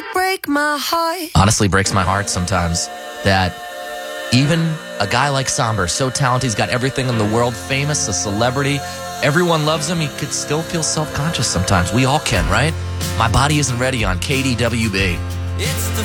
break my heart. Honestly, breaks my heart sometimes that even a guy like Somber, so talented, he's got everything in the world, famous, a celebrity, everyone loves him, he could still feel self-conscious sometimes. We all can, right? My Body Isn't Ready on KDWB. It's the